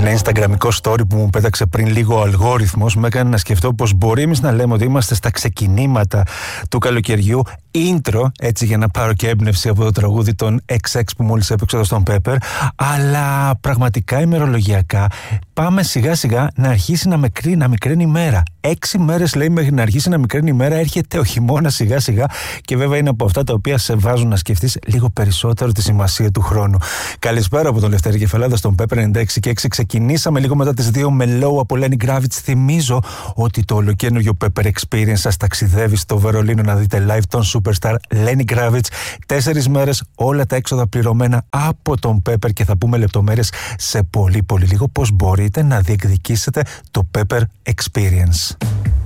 Ένα instagramικό story που μου πέταξε πριν λίγο ο αλγόριθμος μου έκανε να σκεφτώ πως μπορεί εμείς να λέμε ότι είμαστε στα ξεκινήματα του καλοκαιριού. Intro, έτσι, για να πάρω και έμπνευση από το τραγούδι των XX που μόλις έπαιξε εδώ στον Pepper. Αλλά πραγματικά ημερολογιακά πάμε σιγά σιγά να αρχίσει να μικραίνει η μέρα. 6 μέρες λέει μέχρι να αρχίσει να μικραίνει η μέρα. Έρχεται ο χειμώνας σιγά σιγά και βέβαια είναι από αυτά τα οποία σε βάζουν να σκεφτείς λίγο περισσότερο τη σημασία του χρόνου. Καλησπέρα από τον Λευτέρη Κεφαλάδα στον Pepper 96 και 6. Ξεκινήσαμε λίγο μετά τις 2 με Low από Lenny Kravitz. Θυμίζω ότι το ολοκαίνουργιο Pepper Experience σας ταξιδεύει στο Βερολίνο να δείτε live τον Superstar Lenny Kravitz. 4 μέρες, όλα τα έξοδα πληρωμένα από τον Pepper και θα πούμε λεπτομέρειες σε πολύ λίγο πώς μπορείτε να διεκδικήσετε το Pepper Experience.